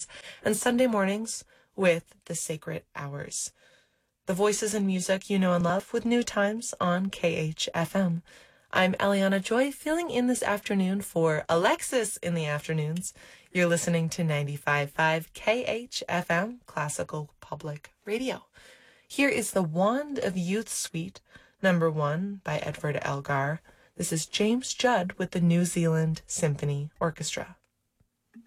and Sunday mornings with The Sacred Hours. The voices and music you know and love with New Times on KHFM. I'm Eliana Joy, filling in this afternoon for Alexis in the afternoons. You're listening to 95.5 KHFM, Classical Public Radio. Here is the Wand of Youth Suite, number 1 by Edward Elgar. This is James Judd with the New Zealand Symphony Orchestra.